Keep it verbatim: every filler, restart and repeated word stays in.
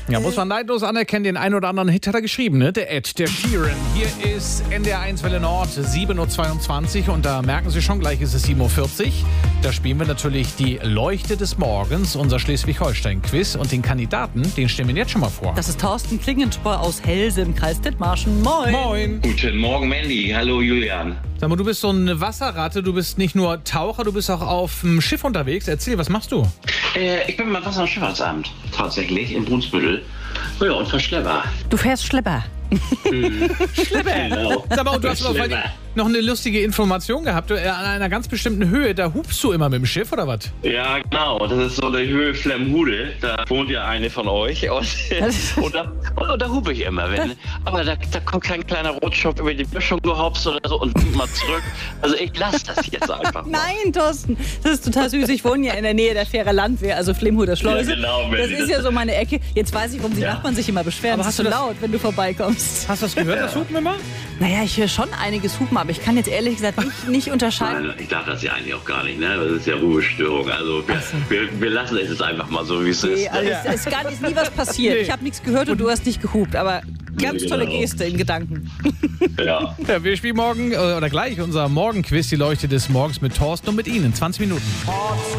Ja, muss man neidlos anerkennen, den einen oder anderen Hit hat er geschrieben, ne? Der Ed, der Sheeran. Hier ist N D R eins Welle Nord, sieben Uhr zweiundzwanzig und da merken Sie schon, gleich ist es sieben Uhr vierzig. Da spielen wir natürlich die Leuchte des Morgens, unser Schleswig-Holstein-Quiz und den Kandidaten, den stellen wir Ihnen jetzt schon mal vor. Das ist Thorsten Klingenspor aus Helse im Kreis Dithmarschen. Moin. Moin. Guten Morgen, Mandy. Hallo, Julian. Sag mal, du bist so eine Wasserratte, du bist nicht nur Taucher, du bist auch auf dem Schiff unterwegs. Erzähl, was machst du? Äh, ich bin beim Wasser- und Schifffahrtsamt. Tatsächlich, in Brunsbüttel. Oh ja, und Verschlepper. Du fährst Schlepper. Schlepper. Genau. Sag mal, und du hast aber vor allem noch eine lustige Information gehabt. Du, äh, an einer ganz bestimmten Höhe, da hupst du immer mit dem Schiff, oder was? Ja, genau. Das ist so eine Höhe Flemhude. Da wohnt ja eine von euch. Und, und, da, und, und da hupe ich immer. Wenn, aber da, da kommt kein kleiner Rotschopf über die Böschung gehopst oder so und mal zurück. Also ich lasse das jetzt einfach mal. Nein, Thorsten, das ist total süß. Ich wohne ja in der Nähe der Fähre Landwehr, also Flemhuder Schleuse. Ja, genau, das Mandy, ist ja so meine Ecke. Jetzt weiß ich, warum die Ja. Nachbarn sich immer beschweren. Aber Aber hast hast du du das- laut, wenn du vorbeikommst. Hast du das gehört, das Hupen immer? Naja, ich höre schon einiges Hupen, aber ich kann jetzt ehrlich gesagt nicht, nicht unterscheiden. Nein, ich darf das ja eigentlich auch gar nicht, ne? Das ist ja Ruhestörung. Also wir, so. wir, wir lassen es jetzt einfach mal so, wie es Nee, ist. also es ist gar nicht, nie was passiert. Nee. Ich habe nichts gehört und du hast nicht gehupt, aber ganz Nee, tolle genau. Geste in Gedanken. Ja. Ja, wir spielen morgen, äh, oder gleich unser Morgenquiz, die Leuchte des Morgens mit Thorsten und mit Ihnen in zwanzig Minuten.